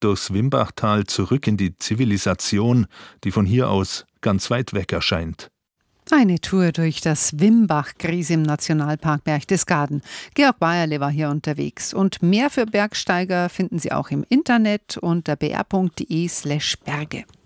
durchs Wimbachtal zurück in die Zivilisation, die von hier aus ganz weit weg erscheint. Eine Tour durch das Wimbach-Gries im Nationalpark Berchtesgaden. Georg Bayerle war hier unterwegs. Und mehr für Bergsteiger finden Sie auch im Internet unter br.de/Berge.